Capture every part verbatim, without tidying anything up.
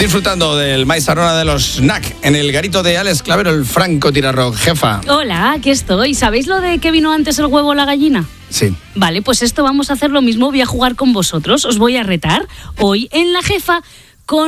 disfrutando del maíz arona de los Snack en el garito de Alex Clavero, el francotirador. Jefa. Hola, aquí estoy. ¿Sabéis lo de que vino antes el huevo o la gallina? Sí. Vale, pues esto vamos a hacer lo mismo. Voy a jugar con vosotros. Os voy a retar hoy en La Jefa con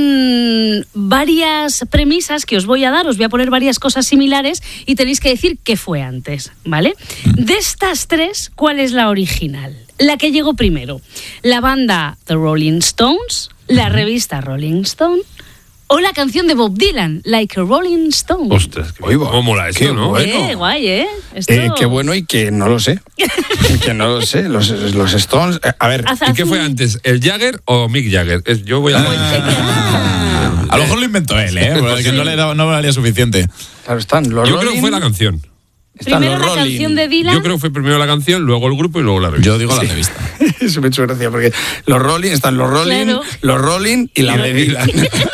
varias premisas que os voy a dar. Os voy a poner varias cosas similares y tenéis que decir qué fue antes, ¿vale? De estas tres, ¿cuál es la original? La que llegó primero. ¿La banda The Rolling Stones, la revista Rolling Stone o la canción de Bob Dylan, Like a Rolling Stone? Ostras, ¿cómo mola esto, qué no? bueno. Eh, guay, ¿eh? Esto... Eh, qué bueno y que no lo sé. que no lo sé. Los, los Stones. Eh, a ver. ¿Y qué fue antes? ¿El Jagger o Mick Jagger? Es, yo voy a. Ah, a lo mejor lo inventó él, ¿eh? Porque sí. no le daba, no valía suficiente. Claro, están los Yo Rolling, creo que fue la canción. Primero la Rolling. canción de Dylan. Yo creo que fue primero la canción, luego el grupo y luego la revista. Yo digo Sí. la revista. Eso me ha hecho gracia porque los Rolling, están los Rolling, Claro. los Rolling y la de Dylan.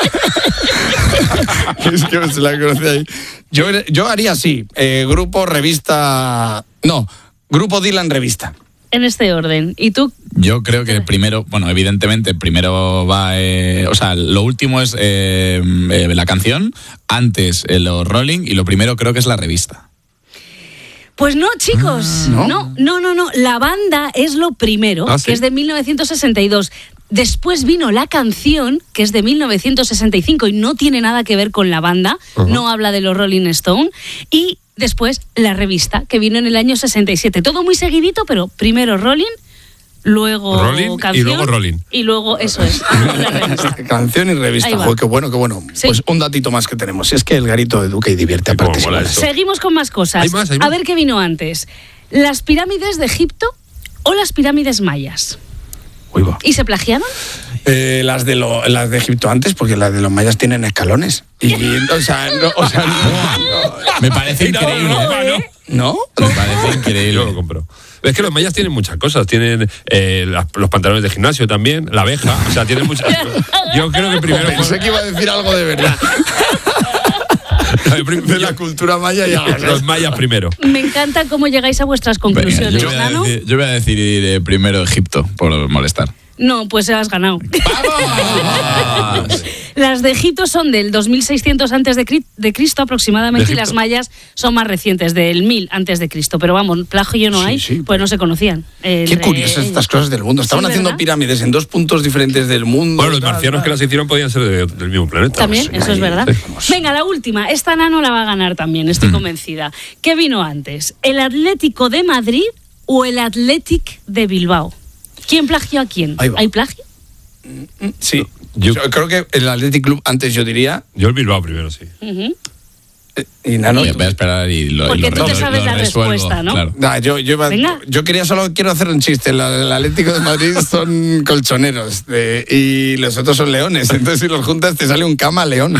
Es que se la conoce ahí. Yo, yo haría así, eh, grupo, revista... No, grupo Dylan, revista. En este orden. ¿Y tú? Yo creo que primero, bueno, evidentemente, primero va, eh, o sea, lo último es eh, eh, la canción, antes eh, los Rolling y lo primero creo que es la revista. Pues no, chicos. ¿no? no, no, no, no. La banda es lo primero, ¿Ah, que sí? es de mil novecientos sesenta y dos. Después vino la canción, que es de mil novecientos sesenta y cinco y no tiene nada que ver con la banda, Uh-huh. no habla de los Rolling Stone. Y después la revista, que vino en el año sesenta y siete. Todo muy seguidito, pero primero Rolling, luego Rolling y canción. luego Rolling. Y luego, eso es, la revista. Canción y revista. Ahí va. Joder, qué bueno, qué bueno. Sí. Pues un datito más que tenemos. Es que el garito educa y divierte. Ay, cómo Aparte, mola igual. eso. Seguimos con más cosas. Hay más, hay A más. ver qué vino antes. ¿Las pirámides de Egipto o las pirámides mayas? Uy, va. ¿Y se plagiaron? Eh, las, de lo, las de Egipto antes, porque las de los mayas tienen escalones. Y, o sea, no, o sea, no, Me parece increíble. ¿no? Me parece increíble. Yo lo compro. Es que los mayas tienen muchas cosas. Tienen eh, las- los pantalones de gimnasio también, la abeja. O sea, tienen muchas cosas. Yo creo que primero Pensé fue... que iba a decir algo de verdad. De la cultura maya ya. Los mayas primero. Me encanta cómo llegáis a vuestras Venga, conclusiones, yo, voy a Nano. decir, yo voy a decir eh, primero Egipto, por molestar. No, pues has ganado. ¡Vamos! Las de Egipto son del dos mil seiscientos antes de, Cri- de Cristo aproximadamente ¿De y las Egipto? mayas son más recientes, del mil antes de Cristo. Pero vamos, plagio no Sí, hay, sí. pues no se conocían. Qué Entre curiosas ellos. estas cosas del mundo. Estaban Sí, haciendo ¿verdad? pirámides en dos puntos diferentes del mundo. Bueno, los tal, marcianos tal. que las hicieron podían ser de- del mismo planeta. También, Sí, eso es ahí, verdad. vamos. Venga, la última. Esta Nano la va a ganar también, estoy convencida. ¿Qué vino antes? ¿El Atlético de Madrid o el Athletic de Bilbao? ¿Quién plagió a quién? Ahí va. ¿Hay plagio? Sí. Yo- Yo creo que el Athletic Club antes yo diría. Yo el Bilbao primero, sí. Ujú. eh, Y Nano. Voy a esperar y lo, Porque y lo tú te re- sabes lo la resuelvo, respuesta, ¿no? claro. Nah, yo, yo, iba- Venga. yo quería solo quiero hacer un chiste. El, el Atlético de Madrid son colchoneros de- y los otros son leones. Entonces, si los juntas, te sale un camaleón.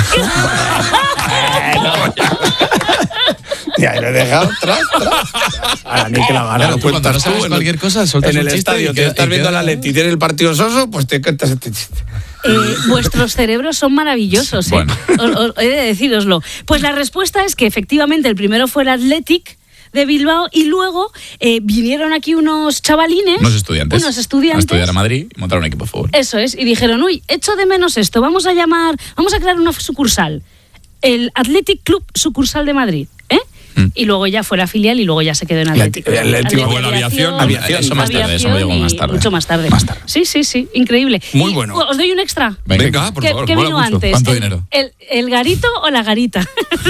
Ya, lo he dejado tras, tras. Ahora, ni que la gana, Claro, lo tú cuando cuentas no sabes tú en- cualquier cosa, sueltas en un el chiste estadio. y Te queda- estás y viendo al queda- Atleti y tiene el partido soso, pues te cuentas este chiste. Eh, vuestros cerebros son maravillosos, ¿eh? Bueno. Os- os- he de decíroslo. Pues la respuesta es que efectivamente el primero fue el Athletic de Bilbao y luego eh, vinieron aquí unos chavalines, Unos estudiantes. unos estudiantes. A estudiar a Madrid y montar un equipo de fútbol. Eso es, y dijeron, uy, echo de menos esto, vamos a llamar, vamos a crear una sucursal, el Athletic Club Sucursal de Madrid, ¿eh? Mm. Y luego ya fue la filial y luego ya se quedó en Athletic. El Athletic. Luego la aviación. Aviación, eso más tarde, eso me llegó y más tarde. Mucho más tarde. Más tarde. Sí, sí, sí, increíble. Muy Y, bueno. Os doy un extra. Venga, por ¿Qué, favor, qué mola vino mucho. antes? ¿Cuánto ¿El, dinero? El, el garito o la garita?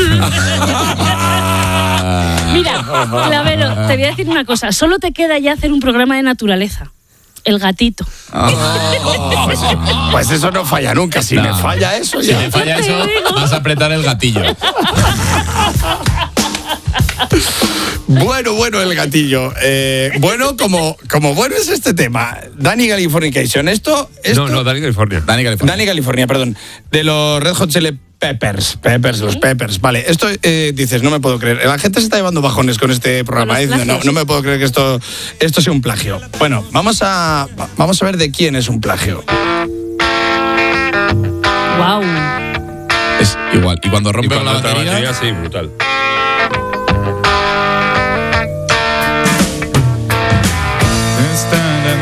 Mira, Clavero, te voy a decir una cosa. Solo te queda ya hacer un programa de naturaleza. El gatito. Pues, pues eso no falla nunca. Si No. me falla eso, Si ya. te falla eso, vas a apretar el gatillo. Bueno, bueno, el gatillo. Eh, bueno, como, como bueno es este tema. Dani Californication. Esto, esto. No, no, Dani California. Dani California. Dani California, perdón. De los Red Hot Chili Peppers. Peppers, los Peppers. Vale, esto eh, dices, no me puedo creer. La gente se está llevando bajones con este programa. Con eh, los diciendo, no, plagios. no me puedo creer que esto, esto sea un plagio. Bueno, vamos a, vamos a ver de quién es un plagio. Wow. Es igual. Y cuando Y rompe cuando la entra la batería, batería, sí, brutal.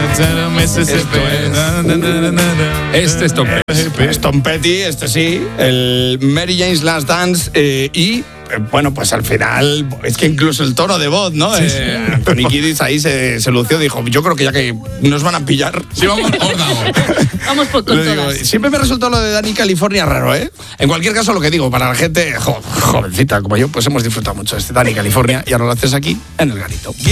Este es Tom Petty. Es Tom Petty, este sí, el Mary Jane's Last Dance eh, y... Bueno, pues al final, es que incluso el tono de voz, ¿no? Sí, sí. Eh, Anthony Kiedis ahí se, se lució, dijo, yo creo que ya que nos van a pillar. Sí, vamos, vamos por con todas. Siempre me resultó lo de Dani California raro, ¿eh? En cualquier caso, lo que digo, para la gente jo, jovencita como yo, pues hemos disfrutado mucho de este Dani California y ahora lo haces aquí en El Garito.